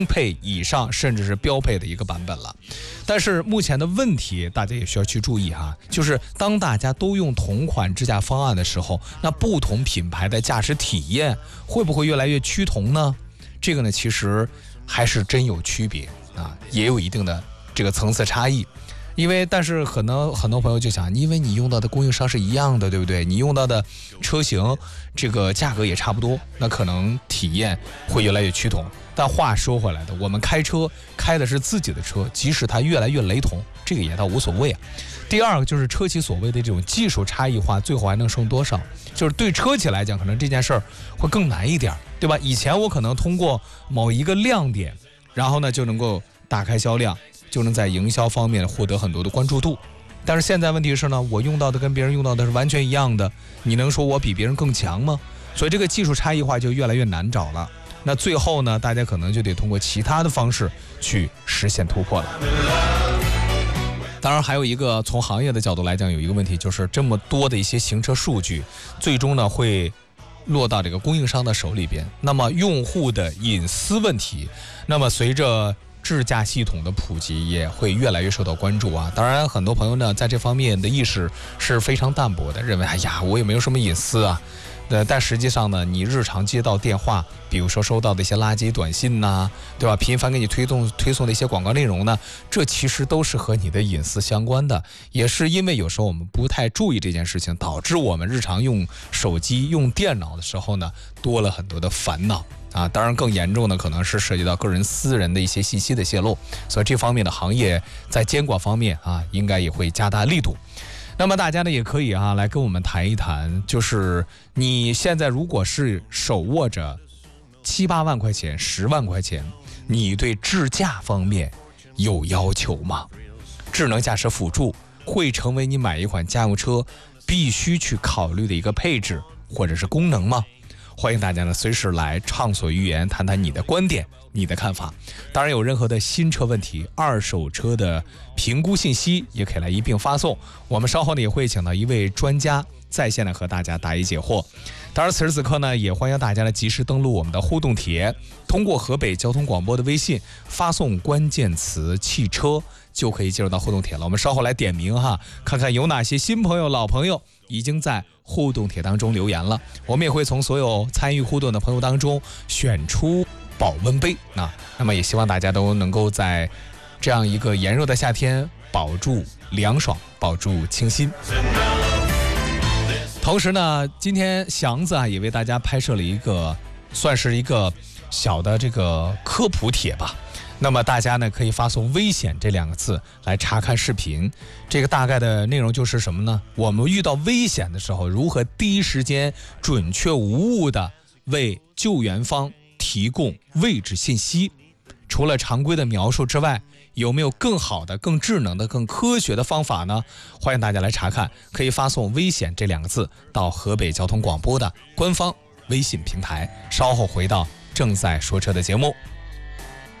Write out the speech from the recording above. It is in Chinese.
配以上甚至是标配的一个版本了。但是目前的问题大家也需要去注意哈，就是当大家都用同款支架方案的时候，那不同品牌的驾驶体验会不会越来越趋同呢？这个呢其实还是真有区别啊，也有一定的这个层次差异。但是很多朋友就想，因为你用到的供应商是一样的，对不对？你用到的车型这个价格也差不多，那可能体验会越来越趋同。但话说回来的，我们开车开的是自己的车，即使它越来越雷同，这个也倒无所谓啊。第二个就是车企所谓的这种技术差异化，最后还能剩多少？就是对车企来讲，可能这件事儿会更难一点，对吧？以前我可能通过某一个亮点，然后呢就能够打开销量，就能在营销方面获得很多的关注度。但是现在问题是呢，我用到的跟别人用到的是完全一样的，你能说我比别人更强吗？所以这个技术差异化就越来越难找了。那最后呢，大家可能就得通过其他的方式去实现突破了。当然还有一个从行业的角度来讲，有一个问题，就是这么多的一些行车数据最终呢会落到这个供应商的手里边，那么用户的隐私问题，那么随着智驾系统的普及也会越来越受到关注啊。当然很多朋友呢在这方面的意识是非常淡薄的，认为我也没有什么隐私啊。但实际上呢，你日常接到电话，比如说收到的一些垃圾短信呐，对吧？频繁给你推送的一些广告内容呢，这其实都是和你的隐私相关的。也是因为有时候我们不太注意这件事情，导致我们日常用手机、用电脑的时候呢，多了很多的烦恼啊。当然更严重的可能是涉及到个人私人的一些信息的泄露，所以这方面的行业在监管方面啊，应该也会加大力度。那么大家呢也可以来跟我们谈一谈，就是你现在如果是手握着7、8万块钱、10万块钱，你对智驾方面有要求吗？智能驾驶辅助会成为你买一款家用车必须去考虑的一个配置或者是功能吗？欢迎大家呢随时来畅所欲言，谈谈你的观点、你的看法。当然有任何的新车问题、二手车的评估信息，也可以来一并发送。我们稍后呢也会请到一位专家在线呢和大家答疑解惑。当然此时此刻呢，也欢迎大家呢及时登录我们的互动帖，通过河北交通广播的微信发送关键词汽车，就可以进入到互动帖了。我们稍后来点名看看有哪些新朋友、老朋友已经在互动帖当中留言了。我们也会从所有参与互动的朋友当中选出保温杯那么也希望大家都能够在这样一个炎热的夏天保住凉爽，保住清新。同时呢，今天祥子也为大家拍摄了算是一个小的这个科普帖吧。那么大家呢可以发送危险这2个字来查看视频。这个大概的内容就是什么呢？我们遇到危险的时候，如何第一时间准确无误的为救援方提供位置信息。除了常规的描述之外，有没有更好的、更智能的、更科学的方法呢？欢迎大家来查看，可以发送危险这2个字到河北交通广播的官方微信平台。稍后回到正在说车的节目。